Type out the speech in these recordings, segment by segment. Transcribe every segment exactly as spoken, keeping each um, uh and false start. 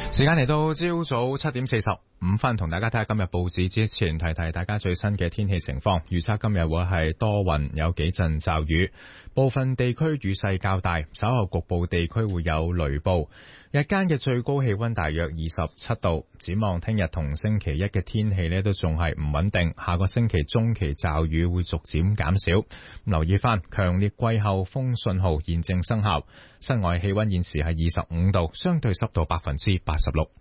時間嚟到朝早七點四十五分，同大家睇下今日報紙之前，提提大家最新嘅天氣情況。預測今日會係多雲，有幾陣驟雨，部分地區雨勢較大，稍後局部地區會有雷暴。日間嘅最高氣溫大約二十七度。展望聽日同星期一嘅天氣呢都仲係唔穩定，下個星期中期驟雨會逐漸減少。留意翻強烈季候風信號現正生效。室外氣溫現時係二十五度，相對濕度百分之八十六。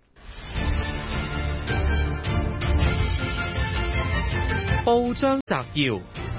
報章摘要：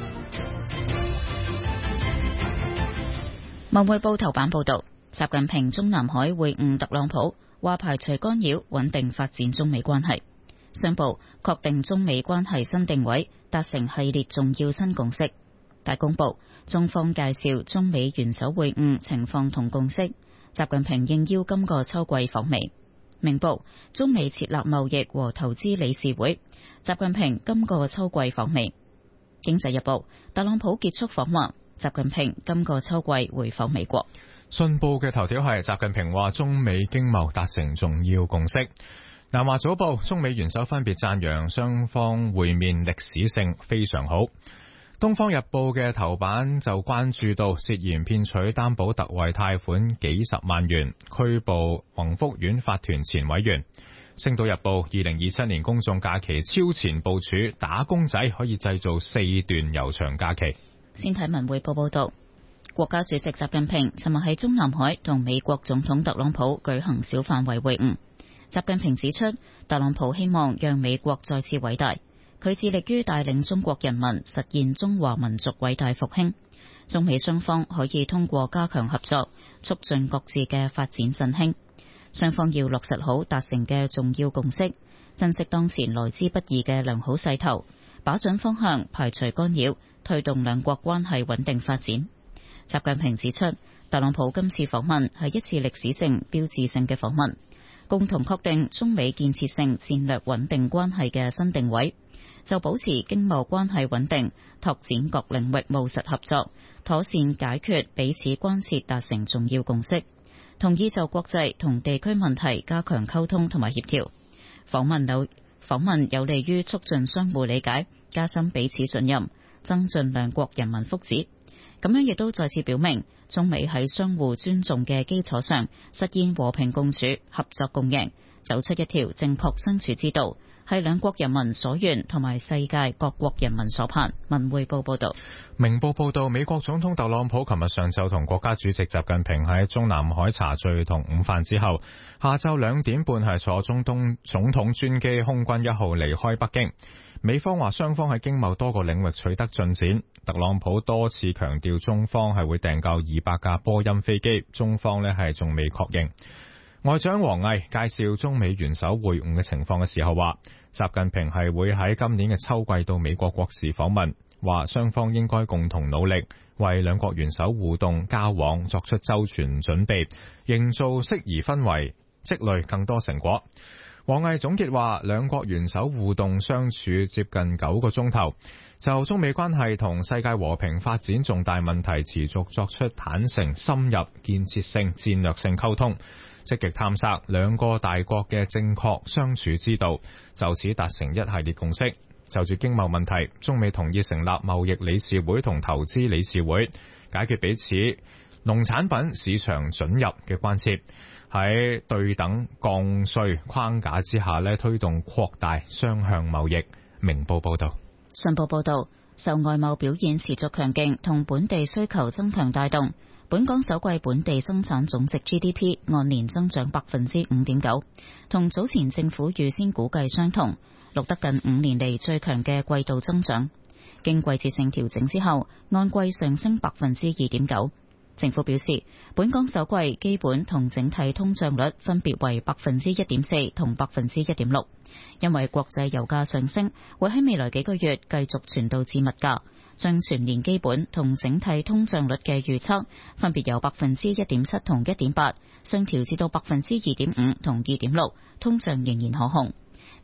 文匯報頭版報道，習近平中南海會晤特朗普，話排除干擾，穩定發展中美關係。商報確定中美關係新定位，達成系列重要新共識。大公報中方介紹中美元首會晤情況同共識，習近平應邀今個秋季訪美。明報中美設立貿易和投資理事會，習近平今個秋季訪美。經濟日報特朗普結束訪華，習近平今個秋季回訪美國。 信報嘅頭條係習近平話中美經貿達成重要共識。南華早報中美元首分別讚揚雙方會面歷史性非常好。東方日報嘅頭版就關注到涉嫌騙取擔保特惠貸款幾十萬元，拘捕宏福苑法團前委員。星島日報二零二七年公眾假期超前部署，打工仔可以製造四段悠長假期。 先睇文匯報報道，國家主席習近平尋日喺中南海同美國總統特朗普舉行小範圍會晤。習近平指出，特朗普希望讓美國再次偉大。佢致力於帶領中國人民實現中華民族偉大復興，中美雙方可以通過加強合作，促進各自嘅發展振興。雙方要落實好達成嘅重要共識，珍惜當前來之不易嘅良好勢頭，把準方向，排除干擾，推動兩國關係穩定發展。習近平指出，特朗普今次訪問係一次歷史性、標誌性嘅訪問，共同確定中美建設性戰略穩定關係嘅新定位。就保持經貿關係穩定，拓展各領域務實合作，妥善解決彼此關切，達成重要共識。同意就國際同地區問題加強溝通同埋協調。訪問有訪問有利於促進相互理解，加深彼此信任，增進兩國人民福祉。咁樣亦都再次表明，中美喺相互尊重嘅基礎上，實現和平共處、合作共贏，走出一條正確相處之道。係兩國人民所願，同埋世界各國人民所盼。文匯報報道。 明報報道，美國總統特朗普琴日上晝同國家主席習近平喺中南海茶敘同午飯之後，下晝兩點半係坐中東總統專機空軍一號離開北京。美方話雙方喺經貿多個領域取得進展。特朗普多次強調中方係會訂購二百架波音飛機，中方呢係仲未確認。外長王毅介紹中美元首會晤嘅情況嘅時候話，習近平係會喺今年嘅秋季到美國國事訪問，話雙方應該共同努力，為兩國元首互動交往作出周全準備，營造適宜氛圍，積累更多成果。王毅總結話，兩國元首互動相處接近九個鐘頭，就中美關係同世界和平發展重大問題持續作出坦誠、深入、建設性、戰略性溝通，積極探索兩個大國嘅正確相處之道，就此達成一系列共識。就住經貿問題，中美同意成立貿易理事會同投資理事會，解決彼此農產品市場准入嘅關切，喺對等降稅框架之下呢，推動擴大雙向貿易。明報報道。 信報報道，受外貿表現持續強勁同本地需求增強帶動，本港首季本地生產總值 G D P 按年增長百分之五點九，同早前政府預先估計相同，錄得近五年嚟最強嘅季度增長。經季節性調整之後，按季上升百分之二點九。政府表示，本港首季基本同整體通脹率分別為百分之一點四同百分之一點六，因為國際油價上升，會喺未來幾個月繼續傳導至物價，將全年基本同整體通脹率嘅預測分別由百分之一點七同一點八上調至到百分之二點五同二點六，通脹仍然可控。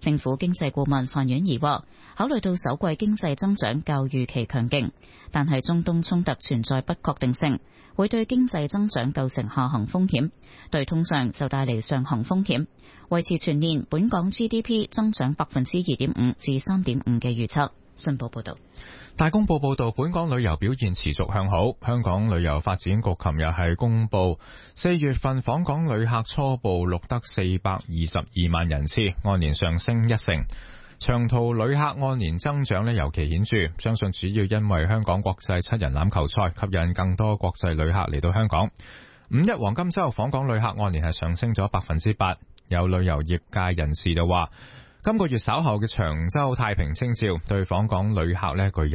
政府經濟顧問范婉儀話，考慮到首季經濟增長較預期強勁，但係中東衝突存在不確定性，會對經濟增長構成下行風險，對通脹就帶嚟上行風險，維持全年本港 G D P 增長百分之二點五至三點五嘅預測。信報報道。 大公報報道，本港旅遊表現持續向好。香港旅遊發展局琴日係公布，四月份訪港旅客初步錄得四百二十二萬人次，按年上升一成。長途旅客按年增長呢尤其顯著，相信主要因為香港國際七人欖球賽吸引更多國際旅客嚟到香港。五一黃金週訪港旅客按年係上升咗百分之八。有旅遊業界人士就話，今個月稍後嘅長洲太平清醮對訪港旅客呢具